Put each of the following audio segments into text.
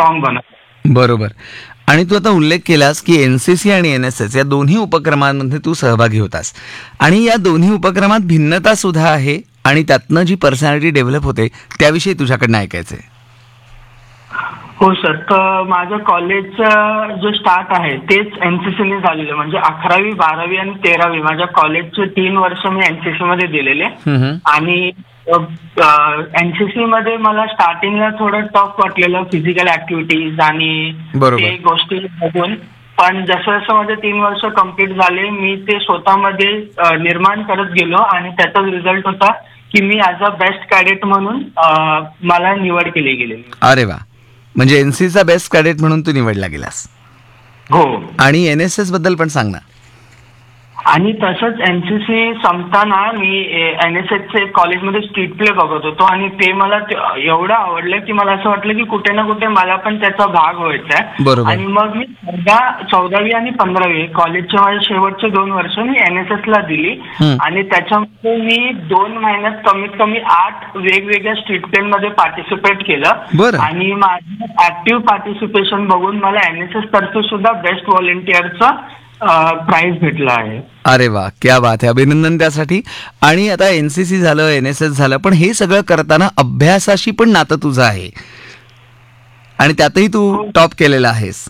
Strong बनवलं. बरोबर. आणि तू आता उल्लेख केलास की एनसीसी आणि एनएसएस या दोन्ही उपक्रमांमध्ये तू सहभागी होतास आणि या दोन्ही उपक्रमात भिन्नता सुद्धा आहे आणि त्यातनं जी पर्सनॅलिटी डेव्हलप होते त्याविषयी तुझ्याकडनं ऐकायचंय. हो सर, तर माझं कॉलेजचं जे स्टार्ट आहे तेच एनसीसीने झालेलं. म्हणजे 11वी 12वी आणि 13वी माझ्या कॉलेजचे 3 वर्ष मी एनसीसी मध्ये दिलेले. आणि एनसीसी मध्ये मला स्टार्टिंगला थोडं टफ वाटलेलं, फिजिकल ऍक्टिव्हिटीज आणि ते गोष्टी बघून. पण जसं जसं माझे 3 वर्ष कम्प्लीट झाले मी ते स्वतःमध्ये निर्माण करत गेलो आणि त्याचाच रिझल्ट होता की मी ऍज अ बेस्ट कॅडेट म्हणून मला निवड केली गेली. अरे वा, म्हणजे एनसीसीचा बेस्ट कॅडेट म्हणून तू निवडला गेलास. हो. आणि एनएसएस बद्दल पण सांग ना. आणि तसंच एनसीसी संपताना मी एनएसएसचे कॉलेजमध्ये स्ट्रीट प्ले बघत होतो आणि ते मला एवढं आवडलं की मला असं वाटलं की कुठे ना कुठे मला पण त्याचा भाग व्हायचा आहे. आणि मग मी 14वी आणि 15वी कॉलेजचे माझे शेवटचे 2 वर्ष मी एनएसएसला दिली आणि त्याच्यामध्ये मी 2 महिन्यात कमीत कमी 8 वेगवेगळ्या स्ट्रीट प्ले मध्ये पार्टिसिपेट केलं. आणि माझं ऍक्टिव्ह पार्टिसिपेशन बघून मला एनएसएस तर्फे सुद्धा बेस्ट व्हॉलेंटिअरचा प्राइज भेटला आहे. अरे वा, क्या बात आहे, अभिनंदन त्यासाठी. आणि आता एनसीसी झालं, एनएसएस झालं, पण हे सगळं करताना अभ्यासाशी पण नातं तुझं आहे आणि त्यातही तू टॉप केलेला आहेस.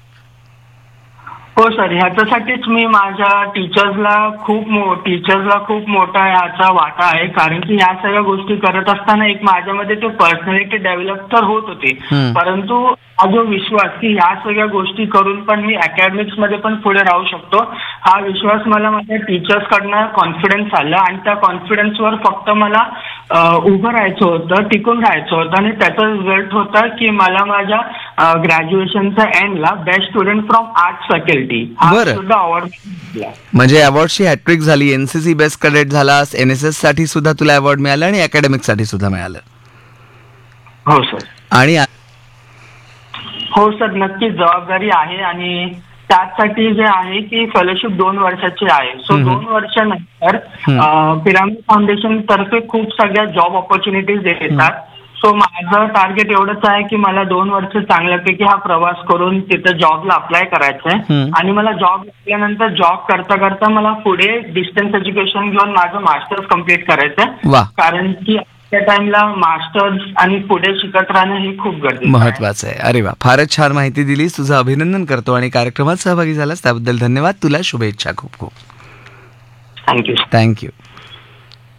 हो सर, ह्याच्यासाठीच मी माझ्या टीचर्सला खूप मोठा ह्याचा वाटा आहे. कारण की ह्या सगळ्या गोष्टी करत असताना एक माझ्यामध्ये ते पर्सनॅलिटी डेव्हलप तर होत होती, परंतु हा जो विश्वास की ह्या सगळ्या गोष्टी करून पण मी अकॅडमिक्स मध्ये पण पुढे राहू शकतो, हा विश्वास मला माझ्या टीचर्स कडनं कॉन्फिडन्स आला. आणि त्या कॉन्फिडन्सवर फक्त मला उभं राहायचं होतं, टिकून राहायचं होतं. आणि त्याचा रिझल्ट होता की मला माझ्या ग्रॅज्युएशनच्या एंडला best student from arts faculty हा सुद्धा अवॉर्ड मिळाला. म्हणजे अवॉर्डची हॅट्रिक झाली. एनसीसी बेस्ट कॅडेट झालास, एनएसएस साठी सुद्धा तुला अवॉर्ड मिळाला आणि अकॅडमिक्स साठी सुद्धा मिळालं. हो सर. आणि हो सर, नक्कीच जबाबदारी आहे. आणि त्यासाठी जे आहे की फेलोशिप 2 वर्षाची आहे. सो 2 वर्षानंतर पिरामिड फाउंडेशन तर्फे खूप सगळ्या जॉब ऑपॉर्च्युनिटीज देतात. सो माझं टार्गेट एवढंच आहे की मला 2 वर्ष चांगल्यापैकी हा प्रवास करून तिथं जॉबला अप्लाय करायचा आहे. आणि मला जॉब लागल्यानंतर जॉब करता करता मला पुढे डिस्टन्स एज्युकेशन घेऊन माझं मास्टर्स कम्प्लीट करायचं आहे. कारण की त्या टाइमला मास्टर्स आणि पुढे शिकत राहणं हे खूप गरजेचं महत्वाचं आहे. अरे वा, फारच छान माहिती दिलीस. तुझं अभिनंदन करतो आणि कार्यक्रमात सहभागी झालास त्याबद्दल धन्यवाद. तुला शुभेच्छा खूप खूप. थँक्यू. थँक्यू.